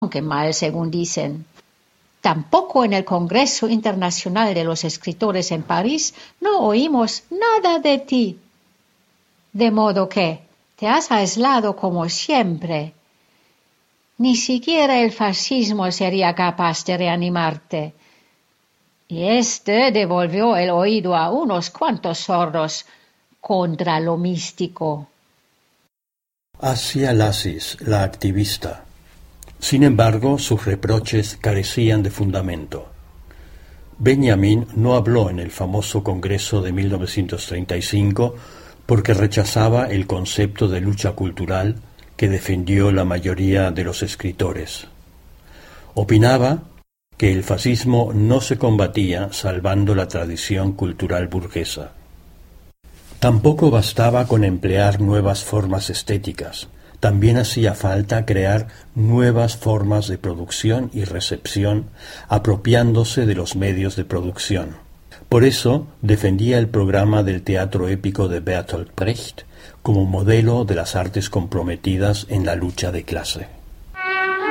que mal según dicen. Tampoco en el Congreso Internacional de los Escritores en París no oímos nada de ti. De modo que te has aislado como siempre. Ni siquiera el fascismo sería capaz de reanimarte. Y este devolvió el oído a unos cuantos sordos contra lo místico. Asia Lassis, la activista. Sin embargo, sus reproches carecían de fundamento. Benjamin no habló en el famoso Congreso de 1935 porque rechazaba el concepto de lucha cultural que defendió la mayoría de los escritores. Opinaba que el fascismo no se combatía salvando la tradición cultural burguesa. Tampoco bastaba con emplear nuevas formas estéticas. También hacía falta crear nuevas formas de producción y recepción, apropiándose de los medios de producción. Por eso defendía el programa del teatro épico de Bertolt Brecht como modelo de las artes comprometidas en la lucha de clase.